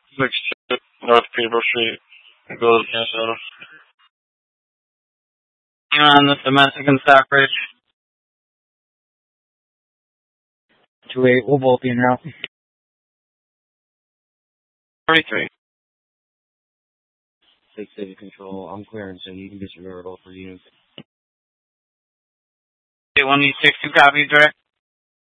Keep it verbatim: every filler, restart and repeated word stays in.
six North People Street, Golden, Minnesota. You're on the domestic in Stockbridge. two eight, we'll both be in route. forty-three. six City Control, I'm clearing, so you can disregard all for units. eight one six two, copy, direct.